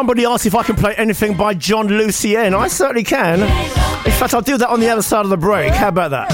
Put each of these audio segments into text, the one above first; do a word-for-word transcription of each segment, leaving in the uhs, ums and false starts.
Somebody asked if I can play anything by John Lucien. I certainly can. In fact, I'll do that on the other side of the break. How about that?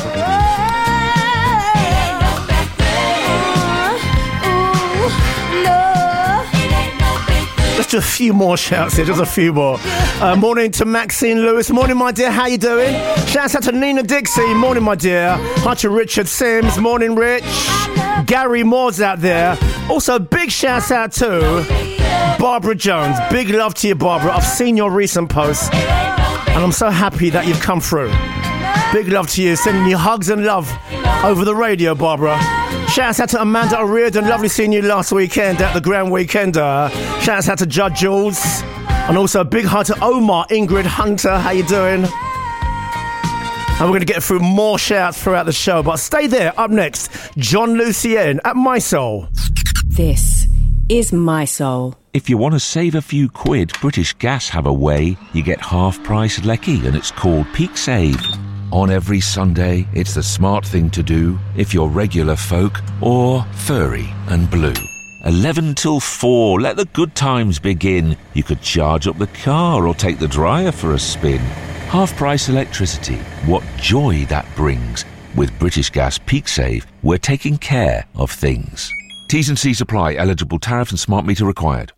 Just a few more shouts here, just a few more. Uh, morning to Maxine Lewis. Morning, my dear. How you doing? Shouts out to Nina Dixie. Morning, my dear. Hi to Richard Sims. Morning, Rich. Gary Moore's out there. Also, big shouts out to Barbara Jones. Big love to you, Barbara. I've seen your recent posts, and I'm so happy that you've come through. Big love to you. Sending you hugs and love over the radio, Barbara. Shouts out to Amanda O'Riordan. Lovely seeing you last weekend at the Grand Weekender. Shouts out to Judge Jules. And also a big hi to Omar Ingrid Hunter. How you doing? And we're going to get through more shouts throughout the show. But stay there. Up next, John Lucien at My Soul. This is My Soul. If you want to save a few quid, British Gas have a way. You get half-price lecky and it's called Peak Save. On every Sunday, it's the smart thing to do if you're regular folk or furry and blue. eleven till four, let the good times begin. You could charge up the car or take the dryer for a spin. Half-price electricity, what joy that brings. With British Gas Peak Save, we're taking care of things. T's and C's apply. Eligible tariff and smart meter required.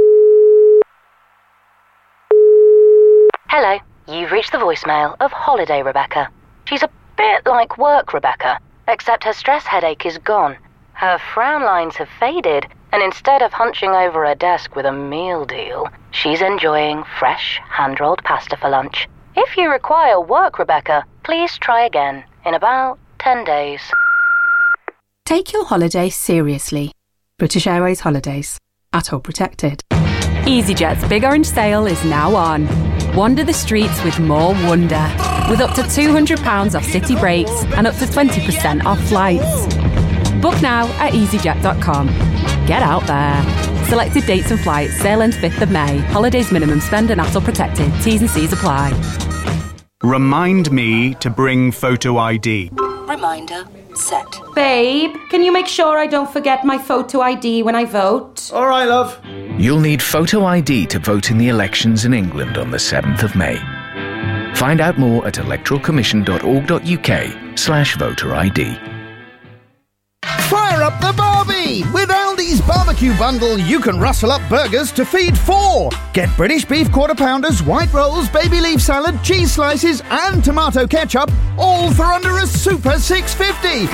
Hello. You've reached the voicemail of Holiday Rebecca. She's a bit like Work Rebecca, except her stress headache is gone. Her frown lines have faded, and instead of hunching over her desk with a meal deal, she's enjoying fresh, hand-rolled pasta for lunch. If you require Work Rebecca, please try again in about ten days. Take your holiday seriously. British Airways Holidays. At all protected. EasyJet's Big Orange Sale is now on. Wander the streets with more wonder. With up to two hundred pounds off city breaks and up to twenty percent off flights. Book now at easyjet dot com. Get out there. Selected dates and flights. Sale ends fifth of May. Holidays minimum spend and A T O protected. T's and C's apply. Remind me to bring photo I D. Reminder set. Babe, can you make sure I don't forget my photo I D when I vote? All right, love. You'll need photo I D to vote in the elections in England on the seventh of May. Find out more at electoralcommission.org.uk slash voter ID. Fire up the Barbie! With Aldi's barbecue bundle, you can rustle up burgers to feed four. Get British beef quarter pounders, white rolls, baby leaf salad, cheese slices, and tomato ketchup, all for under a super six fifty.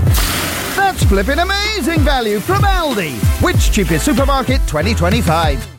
That's flipping amazing value from Aldi. Which cheapest supermarket twenty twenty-five?